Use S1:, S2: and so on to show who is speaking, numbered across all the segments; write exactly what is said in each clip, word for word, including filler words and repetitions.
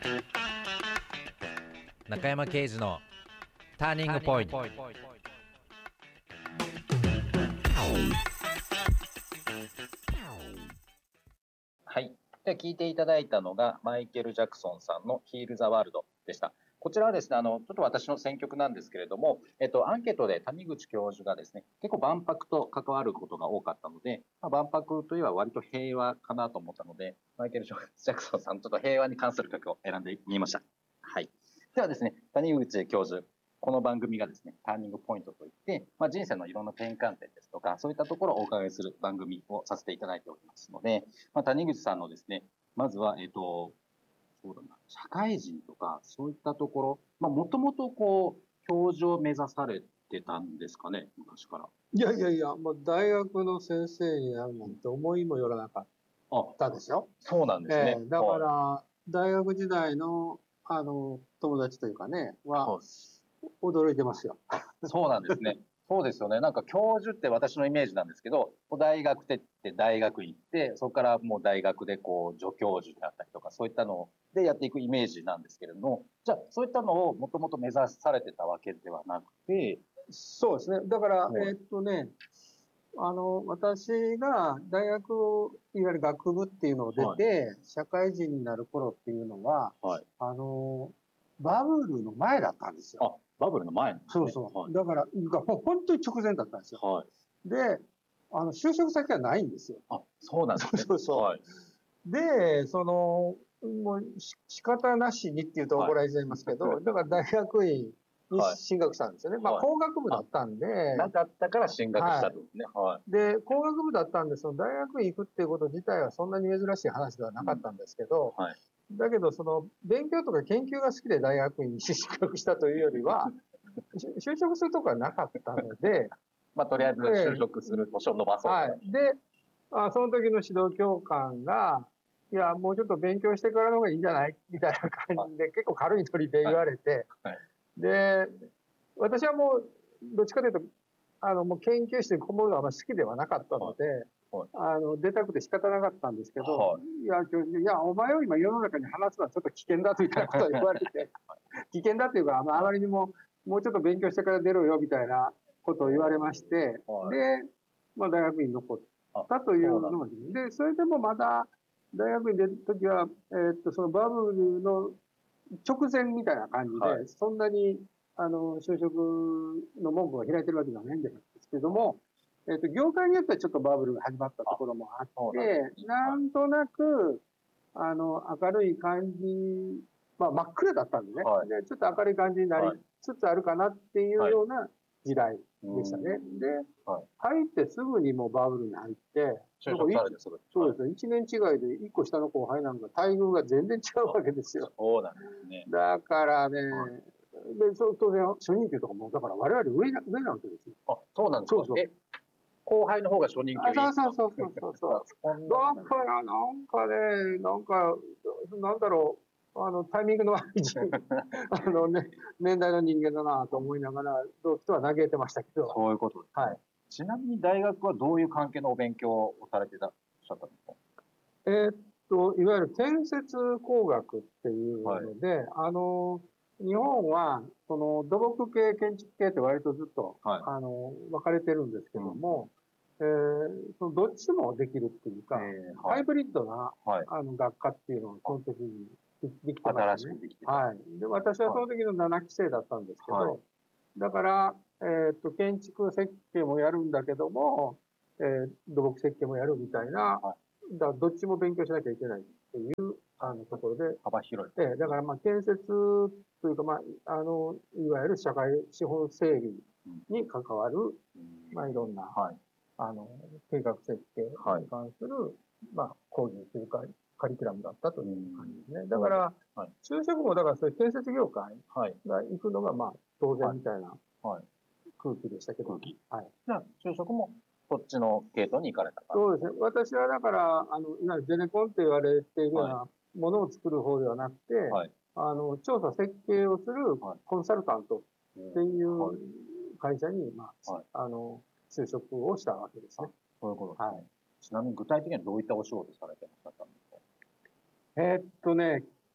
S1: 中山圭司のターニングポイント。
S2: はい。で、聞いていただいたのがマイケル・ジャクソンさんのヒール・ザ・ワールドでした。こちらはですね、あの、ちょっと私の選曲なんですけれども、えっと、アンケートで谷口教授がですね、結構万博と関わることが多かったので、まあ、万博といえば割と平和かなと思ったので、マイケル・ジャクソンさん、ちょっと平和に関する曲を選んでみました。はい。ではですね、谷口教授、この番組がですね、ターニングポイントといって、まあ、人生のいろんな転換点ですとか、そういったところをお伺いする番組をさせていただいておりますので、まあ、谷口さんのですね、まずは、えっと、そうだな、社会人とか、そういったところ、まあ、もともとこう、教授を目指されてたんですかね、昔から。
S3: いやいやいや、もう大学の先生になるなんて思いもよらなかったですよ。
S2: そうなんですね。
S3: えー、だから、大学時代の、あの、友達というかね、は、驚いてますよ。
S2: そうなんですね。そうですよね。なんか教授って私のイメージなんですけど、大学ってって大学行って、そこからもう大学でこう助教授であったりとか、そういったのでやっていくイメージなんですけれども、じゃあそういったのをもともと目指されてたわけではなくて。
S3: そうですね。だから、えー、っとね、あの、私が大学を、いわゆる学部っていうのを出て、はい、社会人になる頃っていうのは、はい、あの、バブルの前だったんですよ。
S2: あ、バブルの前なんですね。
S3: そうそう。はい、だから、本当に直前だったんですよ。はい、で、あの、就職先はないんですよ。
S2: あ、そうなんですね。
S3: そうそう。はい、で、その、もう仕方なしにって言うと怒られちゃいますけど、はい、だから大学院に進学したんですよね。はい、まあ工学部だったんで。
S2: なかったから進学したんですね。
S3: はい。で、工学部だったんで、その大学院行くっていうこと自体はそんなに珍しい話ではなかったんですけど、うん、はい、だけどその勉強とか研究が好きで大学院に進学したというよりは、就職するとこはなかったので、
S2: まあとりあえず就職する年を伸ばそうと。
S3: はい。で、あその時の指導教官が、いや、もうちょっと勉強してからの方がいいんじゃないみたいな感じで、結構軽いノリで言われて、はいはい、で、私はもう、どっちかというと、あの、もう研究室にこもるのはあんま好きではなかったので、はい、あの、出たくて仕方なかったんですけど、はい、いや、いや、お前を今世の中に話すのはちょっと危険だといったことを言われて、危険だっていうか、あまりにも、もうちょっと勉強してから出ろよみたいなことを言われまして、はい、で、まあ大学院に残ったというのが、で、それでもまだ大学院出るときは、えー、っと、そのバブルの直前みたいな感じで、はい、そんなに、あの、就職の門戸が開いてるわけじゃないんですけども、えっと、業界によってはちょっとバブルが始まったところもあって、なんとなく、あの、明るい感じ、まあ真っ暗だったんでね、はい、でちょっと明るい感じになりつつあるかなっていうような時代でしたね。はい、で、はい、入ってすぐにもうバブルに入って、
S2: 就職されてすぐ。
S3: そうですね。一年違いで一個下の後輩なんか待遇が全然違うわけですよ。
S2: そうなんですね。
S3: だからね、はい、で、そう当然初任給とかも、だから我々上な、上なわけですよ。
S2: あ、そうなんですか。そうそう。え、後輩の方が初任給いい。
S3: あ、そうそうそうそうそう。だからなんかね、なんか、なんだろう、あの、タイミングの悪いあのね、年代の人間だなと思いながら、同期とは嘆いてましたけど。
S2: そういうことですね。はい。ちなみに大学はどういう関係のお勉強をされてた、しゃったんですか？
S3: えー、っと、いわゆる建設工学っていうので、はい、あの、日本は、その土木系、建築系って割とずっと、はい、あの、分かれてるんですけども、うん、えー、そのどっちもできるっていうか、えーはい、ハイブリッドな、はい、あの学科っていうのをその時にできてましたね。はい。で、私はその時のななき生だったんですけど、はい、だから、えー、っと、建築設計もやるんだけども、えー、土木設計もやるみたいな、はい、だどっちも勉強しなきゃいけないっていうあのところで、
S2: 幅広い。
S3: えー、だからまあ建設というか、まあ、あの、いわゆる社会資本整備に関わる、うん、まあいろんな、はい、あの、計画設計に関する、はい、まあ講義というか、カリキュラムだったという感じですね。だから、はい、就職もだからそういう建設業界が行くのがまあ当然みたいな空気でしたけど。
S2: 空気。はい。じゃあ、就職もそっちの系統に行かれたか。
S3: そうですね。私はだから、あの、いわゆるゼネコンって言われているようなものを作る方ではなくて、はい、あの、調査設計をするコンサルタントっていう会社に、まあ、はい、あの、就職をしたわけですね。
S2: そういうことですね。はい。ちなみに具体的にはどういったお仕事されてましたか？
S3: えー、っとね、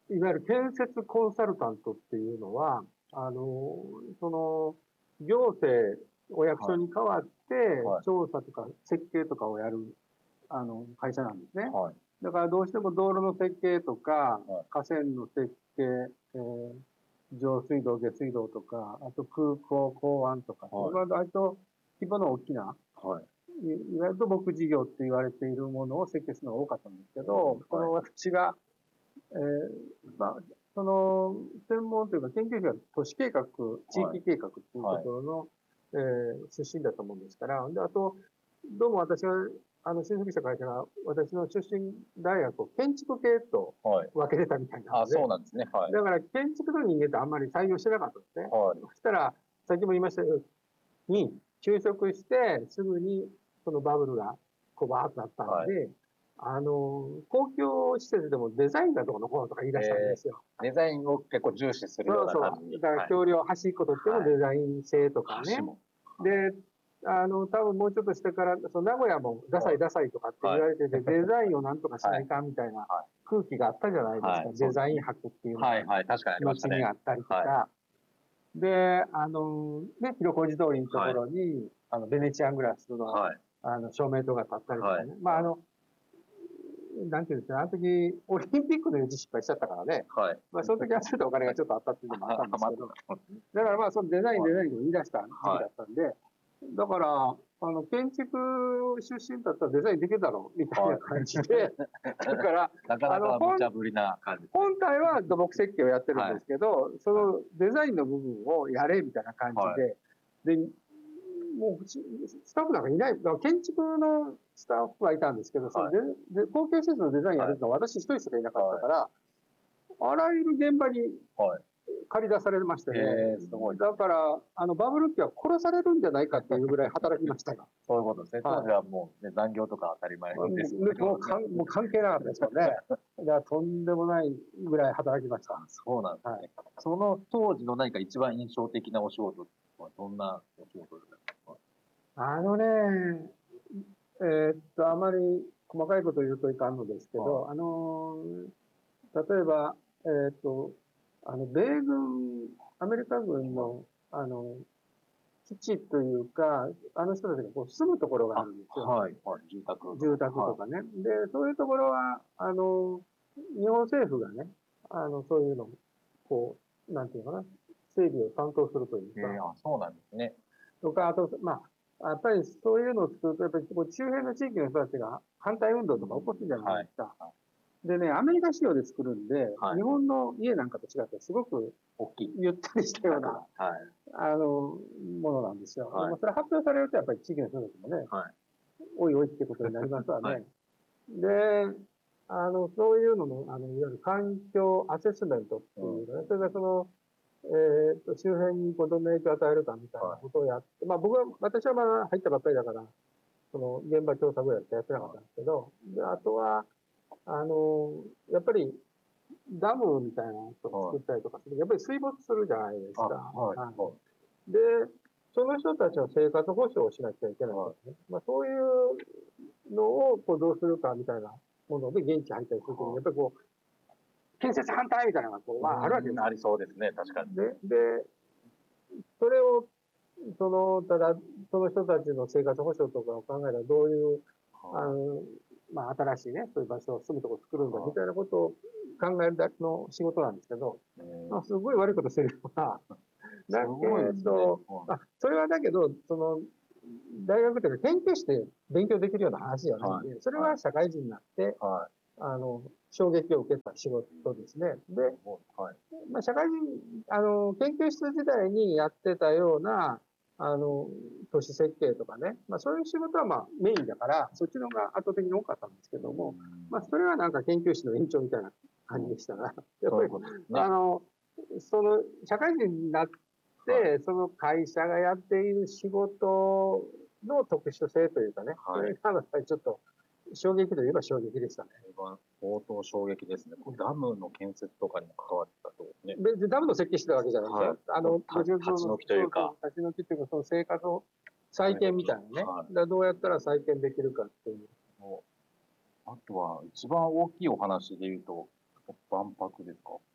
S3: いわゆる建設コンサルタントっていうのは、あの、その、行政、お役所に代わって
S2: はい、
S3: 調査とか設計とかをやる、あの、会社なんですね。
S2: はい。
S3: だからどうしても道路の設計とか
S2: はい、
S3: 河川の設計、えー上水道、下水道とか、あと空港、港湾とか、
S2: はい
S3: それから割と規模の大きな、
S2: はい。
S3: いいわゆる土木事業って言われているものを設計するのが多かったんですけど、
S2: うん
S3: その私が、えーまあ、その専門というか研究費は都市計画、地域計画っていうところの、えー出身だと思うんですから、で、あと、どうも私が、あの、就職した会社が、私の出身大学を建築系と
S2: はい。
S3: 分けてたみたいな
S2: あ、
S3: ので、
S2: そうなんですね。はい。
S3: だから建築の人間ってあんまり採用してなかったんですね。
S2: はい。
S3: そしたら、さっきも言いましたように、就職してすぐにそのバブルがこうバーッとなったんで、あの、公共施設でもデザインがどうのこうのとか言い出したんですよ。
S2: デザインを結構重視するような
S3: そう
S2: 感じに。
S3: そう。だから
S2: はい
S3: 橋梁、端っこ取ってもデザイン性とかね。
S2: 橋も。
S3: で、あの、多分もうちょっとしてから、その名古屋もダサいダサいとかって言われてて、デザインをなんとかしないかみたいな
S2: はい
S3: 空気があったじゃないですか。
S2: はい
S3: デザイン博っていうのが。
S2: はいはい。確かにありましたね
S3: 後にあ。ったりとか、
S2: は
S3: で、あの、ね、広小路通りのところに、あの、ベネチアングラスの、
S2: はい。
S3: あの、照明灯が立ったりとかね。
S2: はい
S3: まあ、あの、なんていうんですか、あの時、オリンピックの誘致失敗しちゃったからね。
S2: はい。
S3: まあ、その時はちょっとお金がちょっとあったっていうのもあったんですけど、だからまあ、そのデザイン、
S2: はい
S3: デザインを言い出した時期だったんで、だから、あの、建築出身だったらデザインできるだろう、みたいな感じで、だから、
S2: なかなか無茶ぶりな感じ。
S3: 本体は土木設計をやってるんですけど、そのデザインの部分をやれみたいな感じで、で、もううちスタッフなんかいない、だから建築のスタッフはいたんですけど、そのでで公共施設のデザインやるのは私一人しかいなかったから、あらゆる現場に
S2: はい。
S3: 借り出されましてね、
S2: へーすごい
S3: だから、あのバブル期は殺されるんじゃないかっていうぐらい働きましたよ。
S2: そういうことですね。当時はもう、ね、残業とか当たり前ですよね。
S3: もうかんもう関係なかったですよね。だからとんでもないぐらい働きました。
S2: そうなんですね。
S3: はい
S2: その当時の何か一番印象的なお仕事はどんなお仕事ですか？
S3: あのね、えーっと、あまり細かいこと言うといかんのですけど、あのー、例えば、えーっと、あの、米軍、アメリカ軍の、あの、基地というか、あの人たちがこう住むところがあるんですよ。
S2: はい。はい。住宅。
S3: 住宅とかね。で、そういうところは、あの、日本政府がね、あの、そういうのを、こう、なんていうのかな、整備を担当するという
S2: え
S3: か、
S2: ー、あ、そうなんですね。
S3: とか、あと、まあ、やっぱりそういうのを作ると、やっぱりこう周辺の地域の人たちが反対運動とか起こすじゃないですか。
S2: は
S3: でね、アメリカ仕様で作るんで、
S2: はい
S3: 日本の家なんかと違ってすごく
S2: 大きい。
S3: ゆったりしたような、
S2: はい。
S3: あの、ものなんですよ。
S2: はい
S3: でもそれ発表されるとやっぱり地域の人たちもね、
S2: はい。
S3: おいおいってことになりますわね。
S2: はい
S3: で、あの、そういうのの、あの、いわゆる環境アセスメントっていうのね、それがその、えっと、周辺にこうどんな影響を与えるかみたいなことをやって、まあ僕は、私はまだ入ったばっかりだから、その現場調査ぐらいしかやってなかったんですけど、で、あとは、あの、やっぱりダムみたいなのを作ったりとかすると、やっぱり水没するじゃないですか。
S2: あはい
S3: はいで、その人たちの生活保障をしなきゃいけないんですね。まあそういうのをこうどうするかみたいなもので現地入ったりするときに、やっぱりこう、建設反対みたいなのがこう、まああるわけですよ。
S2: ありそうですね。確かに。
S3: で、で、それを、その、ただ、その人たちの生活保障とかを考えたらどういう、あの、まあ新しいね、そういう場所を住むとこ作るんだみたいなことを考えるだけの仕事なんですけど、
S2: うん
S3: まあ、すごい悪いことしてるような。だ
S2: すごいですね
S3: けど、
S2: うん
S3: あ、それはだけど、その、大学というか研究して勉強できるような話じゃないんで、それは社会人になって、
S2: は
S3: あの、衝撃を受けた仕事ですね。で、
S2: い。はい。
S3: まあ、社会人、あの、研究室時代にやってたような、あの、都市設計とかね、まあそういう仕事はまあメインだから、そっちの方が圧倒的に多かったんですけども、まあそれはなんか研究室の延長みたいな感じでしたが、やっぱり、あの、その、社会人になって、その会社がやっている仕事の特殊性というかね、それがやっぱりちょっと衝撃といえば衝撃でしたね。
S2: 相当衝撃ですね。ダムの建設とかにも関わってたとね。
S3: 別にダムの設計してたわけじゃないですよ。
S2: はい
S3: あの、
S2: た立ち退きというか。
S3: そうそう立ち退きというか、その生活を再建みたいなね。
S2: はい
S3: だからどうやったら再建できるかっていう。
S2: あとは、一番大きいお話で言うと、万博ですか？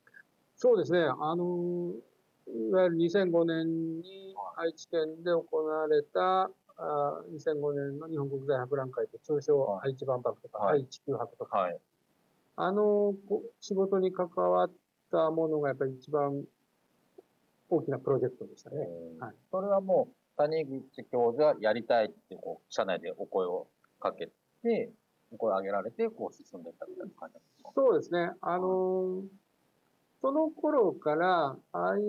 S3: そうですね、あのいわゆるにせんごねんに愛知県で行われた、あにせんごねんの日本国際博覧会と通称愛知万博とか、
S2: はい
S3: 愛・地球博とか、
S2: はい。
S3: あのこ仕事に関わったものがやっぱり一番大きなプロジェクトでしたね。はい、
S2: それはもう、谷口教授がやりたいってこう、社内でお声をかけて、お声を上げられて、こう進んでいったみたいな感じなんですか？
S3: そうですね。あのその頃から、ああいう、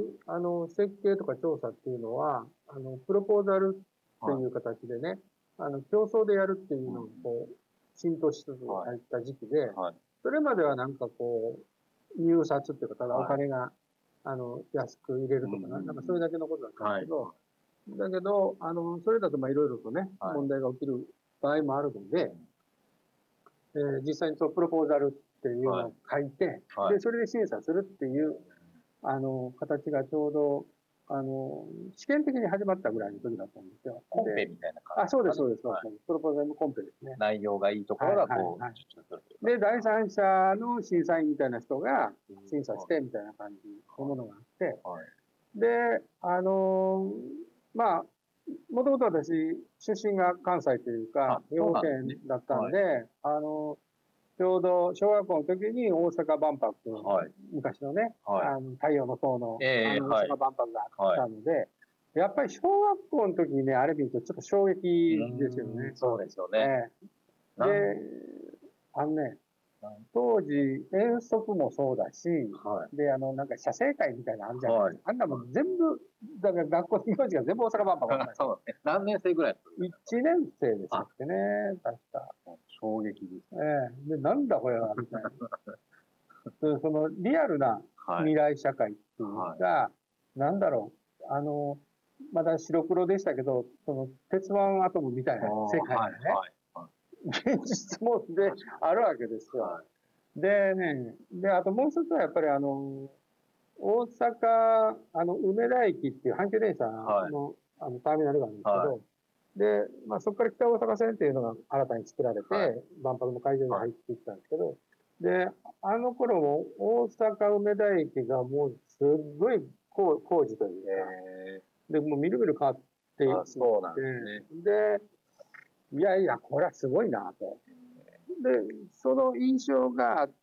S3: あの、設計とか調査っていうのは、あの、プロポーザルっていう形でね、あの、競争でやるっていうのを、こう、浸透しつつ入った時期で、
S2: はい。
S3: それまではなんかこう、入札っていうか、ただお金が、あの、安く入れるとかな、なんかそれだけのことだったんですけど、だけど、あの、それだとまあいろいろとね、問題が起きる場合もあるので、えー実際にそのプロポーザルっていうのを書いて、
S2: はい
S3: で、それで審査するっていう、あの、形がちょうど、あの、試験的に始まったぐらいの時だったんですよ。
S2: コンペ
S3: で
S2: みたいな感じ。
S3: あ、そうです、そうです、そう
S2: は
S3: です。プロポーザルのコンペですね。
S2: 内容がいいところがこう、
S3: はいはいはい
S2: 受注するというか。
S3: で、第三者の審査員みたいな人が審査してみたいな感じのものがあって、
S2: はい
S3: で、あのまあ、もともと私、出身が関西というか
S2: あ、
S3: 兵庫
S2: そうなんですね
S3: 県だったんで、あのちょうど小学校の時に大阪万博、
S2: はい
S3: 昔のね、
S2: はい
S3: あの太陽の塔の,、
S2: ええ
S3: あの大阪万博があったので、やっぱり小学校の時にね、あれ見るとちょっと衝撃ですよね。
S2: そうですよね。
S3: ええで、あのね、当時遠足もそうだし、
S2: はい
S3: で、あの、なんか写生会みたいなのあるじゃないですか。
S2: は
S3: あんなもん全部、だから学校の行事が全部大阪万博だったんですよ。
S2: そうね。何年生ぐらい
S3: いちねん生でしたっけね、確か。
S2: 衝撃ですね。
S3: ええで、なんだこれは、みたいな。でそのリアルな
S2: はい
S3: 未来社会っていうか、なんだろう、あの、まだ白黒でしたけど、その、鉄腕アトムみたいな世界がね、
S2: はい
S3: 現実もであるわけですよ。
S2: は
S3: でね、で、あともう一つはやっぱりあの、大阪、あの、梅田駅っていう阪急電車の,、
S2: はい
S3: あのターミナルがあるんですけど、
S2: はい
S3: で、まあ、そこから北大阪線っていうのが新たに作られて、
S2: はい
S3: 万博の会場に入っていったんですけど、で、あの頃も大阪梅田駅がもうすっごい工工事というか、
S2: え
S3: で、もうみるみる変わってい
S2: ー、
S3: っ
S2: あそうなんですね。
S3: て、で、いやいや、これはすごいなと。で、その印象があって、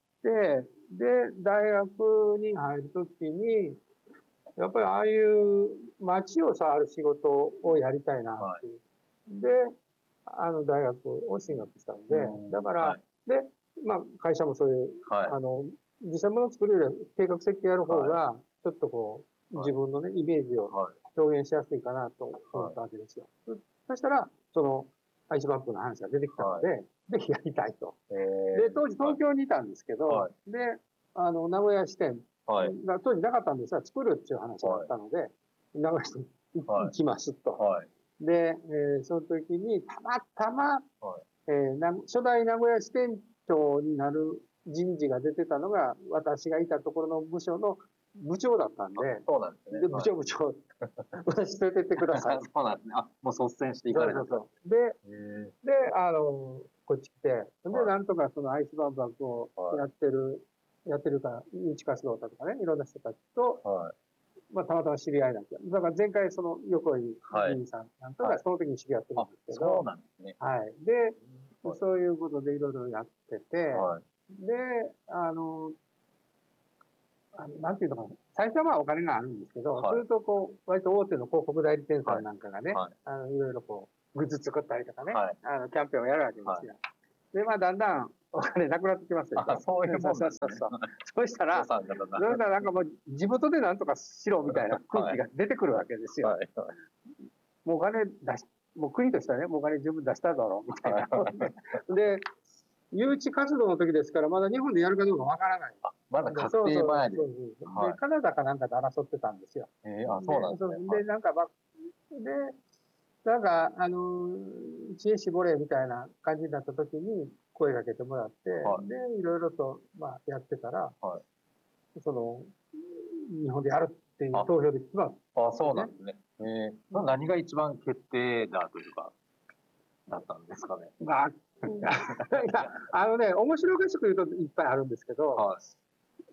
S3: で、大学に入るときに、やっぱりああいう街を触る仕事をやりたいなっていう。で、あの、大学を進学したので
S2: う、ん
S3: だから、
S2: はい
S3: で、まあ、会社もそういう、
S2: はい
S3: あの、実際物を作るよりは計画設計やる方が、ちょっとこう、
S2: はい
S3: 自分のね、イメージを
S2: はい
S3: 表現しやすいかなと思ったわけですよ。そしたら、その、愛知万博の話が出てきたので、で、やりたいと。
S2: え
S3: で、当時東京にいたんですけど、
S2: は
S3: で、あの、名古屋支店
S2: はい
S3: が当時なかったんですが、作るっていう話があったので、名古屋支店
S2: はい
S3: 行きますと。
S2: はい
S3: で、えーその時にたまたま、
S2: はい
S3: えーな初代名古屋支店長になる人事が出てたのが、私がいたところの部署の部長だったんで、
S2: そうなんですね。
S3: で部長部長、私連れてってください。
S2: そうなんですね。あ、もう率先していかれた。
S3: そうそうそうで、
S2: へ
S3: で、あの、こっち来て、で、
S2: はい
S3: なんとかそのアイス万博を
S2: はい
S3: やってる、やってるから、誘致活動だとかね、いろんな人たちと、
S2: ーはい。
S3: まあ、たまたま知り合いなんですよ。だから前回その横井
S2: はい
S3: 議員さんなんか
S2: はい
S3: がその時に知り合ってるん
S2: あ
S3: ですけ
S2: そう
S3: ど、
S2: なんですね。
S3: はい。で、
S2: はい
S3: そういうことでいろいろやってて、
S2: はい。
S3: で、あの、あのなんていうのかな、最初はまあお金があるんですけど、
S2: はい
S3: それとこう、割と大手の広告代理店さんなんかがね、
S2: はいはい
S3: あのいろいろこう、グッズ作ったりとかね、
S2: はい
S3: あのキャンペーンをやるわけですよ。で、まあだんだんお金なくなってきますよ。
S2: あ、そういうもんなん
S3: そう
S2: ですね。
S3: そうそう。そしたら
S2: 予、算がだな
S3: そしたらなんかもう地元でなんとかしろみたいな空気が出てくるわけですよ。
S2: はいはい
S3: もうお金出し、もう国としてはね、もうお金十分出しただろうみたいな。で、誘致活動の時ですから、まだ日本でやるかどうかわからない。
S2: まだ確定前で
S3: そう。そうそうそう
S2: はい
S3: で、カナダかなんかで争ってたんですよ。
S2: えー、あ、そうなんですね。
S3: で、でなんかば、で、なんか、あの、知恵絞れみたいな感じになった時に声かけてもらって、
S2: はい
S3: で、いろいろと、まあ、やってたら、
S2: は
S3: その、日本でやるっていう
S2: あ
S3: 投票で決まる。
S2: あ、そうなんですね。えー、何が一番決定だというか、だったんですかね。
S3: まあ、いやあのね、面白おかしく言うといっぱいあるんですけど、
S2: はい。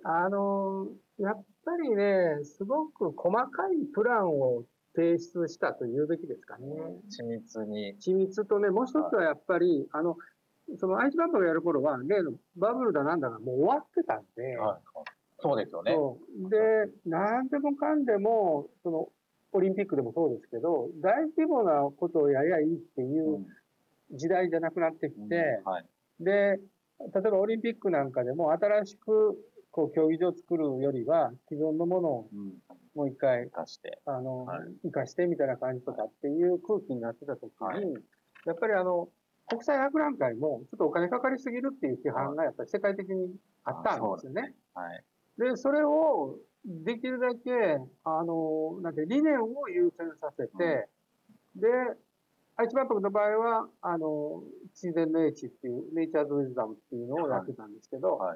S3: あの、やっぱりね、すごく細かいプランを提出したと言うべきですかね。
S2: 緻密に。
S3: 緻密とね、もう一つはやっぱり、あの、その愛知万博をやる頃は、例のバブルだなんだがもう終わってたんで、
S2: はい、そうですよね。
S3: そうで、なんでもかんでも、その、オリンピックでもそうですけど、大規模なことをやりゃいいっていう時代じゃなくなってきて、
S2: うんはい、
S3: で、例えばオリンピックなんかでも新しくこう競技場を作るよりは、既存のものをもう一回、
S2: 生かして、
S3: あの、
S2: はい、
S3: 生かしてみたいな感じとかっていう空気になってた時に、はい、やっぱりあの、国際博覧会もちょっとお金かかりすぎるっていう批判がやっぱり世界的にあったんですよね。
S2: はい、
S3: で、それをできるだけ、あの、なんて理念を優先させて、うん、で、愛知万博の場合は、あの、自然の英知っていう、ネイチャーズウィズダムっていうのをやってたんですけど、はいはい、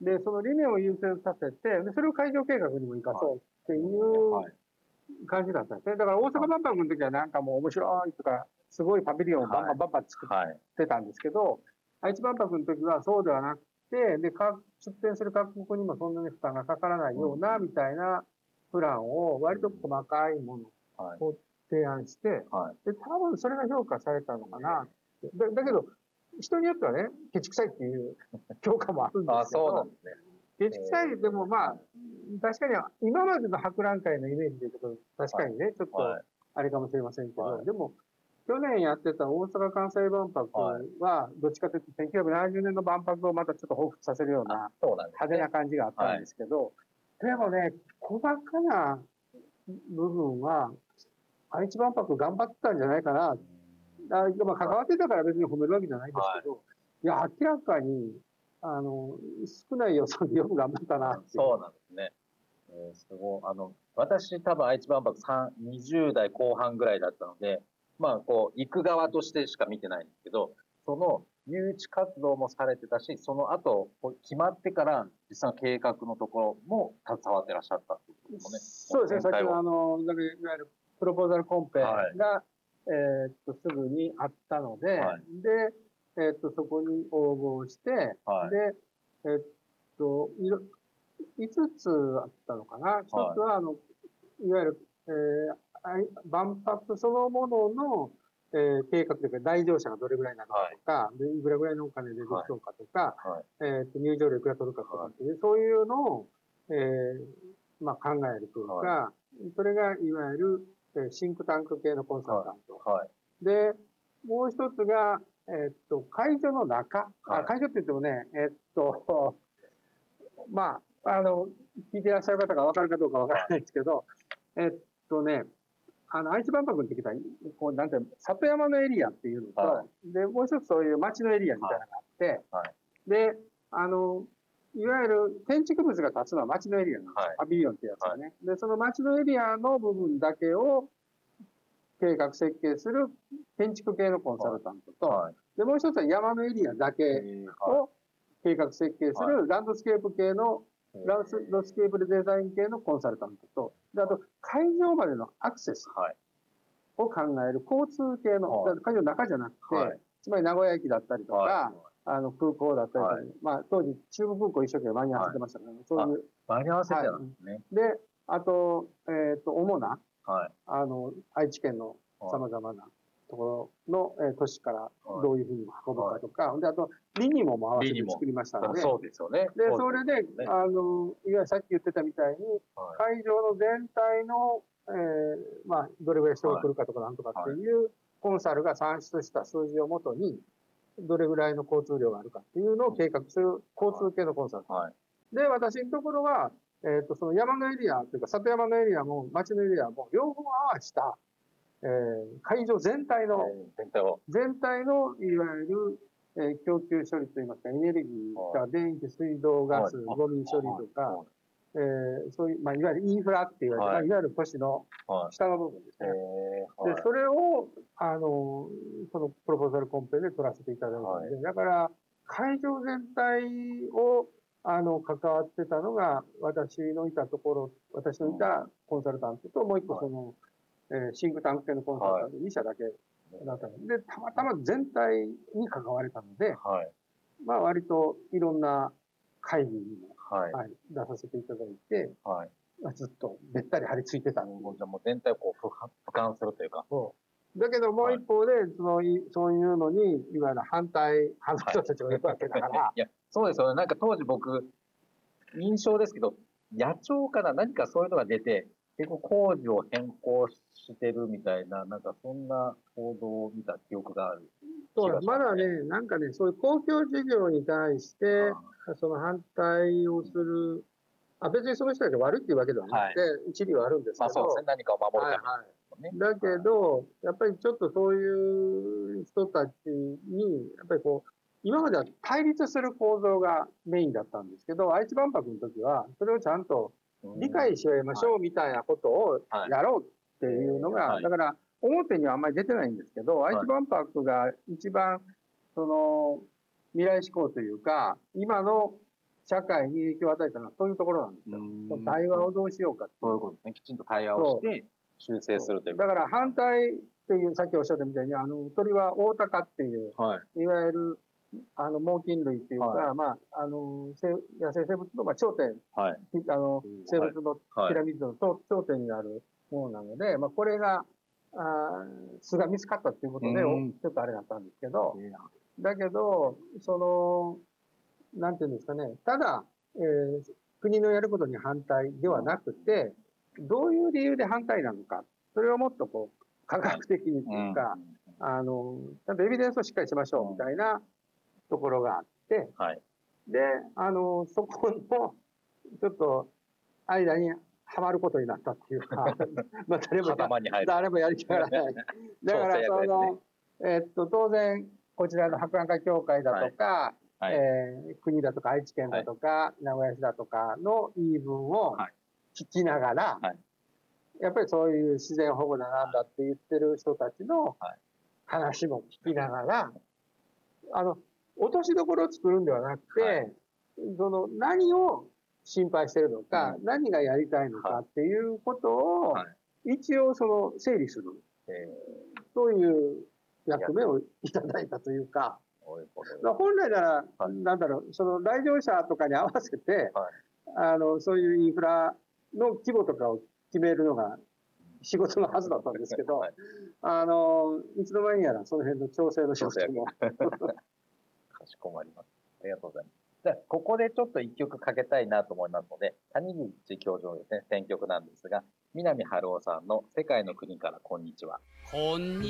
S3: で、その理念を優先させて、で、それを会場計画にも生かそうっていう感じだったんですね。だから大阪万博の時はなんかもう面白いとか、すごいパビリオンをバンバンバンバン作ってたんですけど、愛知万博の時はそうではなくて、で、出展する各国にもそんなに負担がかからないような、みたいなプランを割と細かいものを提案して、はい、で、多分それが評価されたのかな。だ, だけど、人によってはね、ケチくさいっていう評価もあるんですけど、あ、そうなんですね。ケチくさいでもまあ、確かに今までの博覧会のイメージでいうと、確かにね、はい、ちょっとあれかもしれませんけど、はい、でも、去年やってた大阪・関西万博は、どっちかというとせんきゅうひゃくななじゅうねんの万博をまたちょっと彷彿させるような派手な感じがあったんですけど、でもね、細かな部分は、愛知万博頑張ったんじゃないかな。あまあ、関わってたから別に褒めるわけじゃないですけど、はい、いや、明らかに、あの、少ない予算でよく頑張ったなって。
S2: そうなんですね。えー、すごい。あの、私多分愛知万博にじゅう代後半ぐらいだったので、まあ、こう、行く側としてしか見てないんですけど、その誘致活動もされてたし、その後、決まってから実際の計画のところも携わってらっしゃったっていうことですね。
S3: そうですね。さっきのあの、いわゆるプロポーザルコンペが、はい、えっと、すぐにあったので、はい、で、えっと、そこに応募して、はい、で、えっと、いつつあったのかな。一つは、あの、いわゆる、えー、万博そのものの、えー、計画というか、来場者がどれぐらいなのかとか、はい、でいくらぐらいのお金でできそうかとか、はいはい、えー、と入場料いくら取るかとかっていう、そういうのを、えーまあ、考えるというか、はい、それがいわゆる、えー、シンクタンク系のコンサルタント。はいはい、で、もう一つが、えー、っと、会場の中、はい、あ会場って言ってもね、えー、っと、まあ、あの、聞いてらっしゃる方が分かるかどうか分からないですけど、えっとね、あの、愛知万博の時は、こう、なんていうの、里山のエリアっていうのと、はい、で、もう一つそういう町のエリアみたいなのがあって、はい、で、あの、いわゆる建築物が建つのは町のエリアなんですよ。はい、パビリオンってやつがね、はい。で、その町のエリアの部分だけを計画設計する建築系のコンサルタントと、はい、で、もう一つは山のエリアだけを計画設計するランドスケープ系のランドスケープデザイン系のコンサルタントと、であと会場までのアクセスを考える交通系の、はい、会場の中じゃなくて、はい、つまり名古屋駅だったりとか、はい、あの空港だったりとか、はい、まあ当時中部空港一生懸命間に合わせてましたから、ね、はい、そういう。
S2: 間に合わせてたんですね。
S3: はい、で、あと、えっと、主な、はい、あの、愛知県の様々なところの、えー、都市からどういうふうに運ぶかとか、はい、で、あと、リニモも合わせて作りましたので、
S2: そうですよね。
S3: で、それで、ね、あの、いわゆるさっき言ってたみたいに、はい、会場の全体の、えー、まあ、どれぐらい人が来るかとかなんとかっていうコンサルが算出した数字をもとに、どれぐらいの交通量があるかっていうのを計画する交通系のコンサル。はい、で、私のところは、えっと、その山のエリアというか、里山のエリアも町のエリアも両方合わせた、えー、会場全体の、全体を、全体の、いわゆる、えー、供給処理といいますか、エネルギーが電気、水道、ガス、ゴミ処理とか、えー、そういう、まあ、いわゆるインフラって言われて、はい、まあ、いわゆる都市の下の部分ですね。はい、で、それを、あの、そのプロポーザルコンペで取らせていただいたので、はい、だから、会場全体を、あの、関わってたのが、私のいたところ、私のいたコンサルタントと、もう一個その、はい、えー、シンクタンク系のコンサルタントに社だけだったので、で、たまたま全体に関われたので、はい、まあ割といろんな会議にも
S2: はい。
S3: はい、出させていただいて、
S2: はい。
S3: まあずっとべったり張り付いてたの。
S2: もうじゃあもう全体をこう、俯瞰俯瞰するというか。
S3: そうだけどもう一方で、そのいそういうのに、いわゆる反対、反対人たちがいるわけだから。
S2: いや、そうですよね。なんか当時僕、印象ですけど、野鳥から何かそういうのが出て、結構工事を変更してるみたいな、なんかそんな報道を見た記憶がある。
S3: そうまだね、なんかね、そういう公共事業に対して、その反対をする、あ別にその人たちが悪いっていうわけではなくて、はい、一理はあるんですけど、
S2: まあそうですね、何かを守るために、ね。
S3: はいはい、だけど、やっぱりちょっとそういう人たちに、やっぱりこう、今までは対立する構造がメインだったんですけど、愛知万博の時は、それをちゃんと理解し合いましょうみたいなことをやろうっていうのが、だから表にはあんまり出てないんですけど、愛知万博が一番、その、未来志向というか、今の社会に影響を与えたのはそういうところなんですよ。対話をどうしようかっていう。
S2: そういうことですね。きちんと対話をして修正するという。
S3: だから反対っていう、さっきおっしゃったみたいに、あの、鳥はオオタカっていう、はい、いわゆる、あの、猛禽類っていうか、はい、まあ、あの、野生生物の、まあ、頂点、はい、あの、生物のピラミッドの頂点にあるものなので、まあ、これが、あ巣が見つかったっていうことで、ちょっとあれだったんですけど、だけど、その、なんていうんですかね、ただ、えー、国のやることに反対ではなくて、どういう理由で反対なのか、それをもっとこう、科学的にというか、うん、あの、ちゃんとエビデンスをしっかりしましょうみたいなところがあって、はい、で、あの、そこの、ちょっと、間にはまることになったっていうか、まあ誰も、誰もやりたがらない。だから、その、えっと、当然、こちらの博覧会協会だとか、はい、えー、国だとか愛知県だとか、はい、名古屋市だとかの言い分を聞きながら、はい、やっぱりそういう自然保護だなんだって言ってる人たちの話も聞きながら、あの、落としどころを作るんではなくて、はい、その何を心配してるのか、うん、何がやりたいのかっていうことを、一応その整理する、はい、そういう役目をいただいたというか、本来なら、はい、なんだろう、その来場者とかに合わせて、はい、あの、そういうインフラの規模とかを決めるのが仕事のはずだったんですけど、はい、あの、いつの間にやらその辺の調整の仕事も。
S2: かしこまります。ありがとうございます。じゃあ、ここでちょっと一曲かけたいなと思いますので、谷口教授のですね、選曲なんですが、南春夫さんの世界の国からこんにちは。こんに